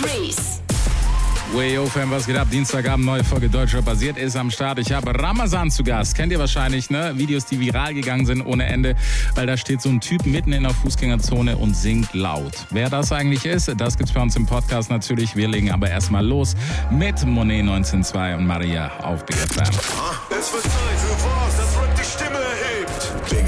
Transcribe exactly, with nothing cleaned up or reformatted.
Reese. Wayo, Fan, was geht ab? Dienstagabend, neue Folge Deutschrap basiert ist am Start. Ich habe Ramazan zu Gast. Kennt ihr wahrscheinlich, ne? Videos, die viral gegangen sind ohne Ende, weil da steht so ein Typ mitten in der Fußgängerzone und singt laut. Wer das eigentlich ist, das gibt's bei uns im Podcast natürlich. Wir legen aber erstmal los mit Monet neunzehn Komma zwei und Maria auf B F M. Es wird Zeit für was, das Rap die Stimme erhebt.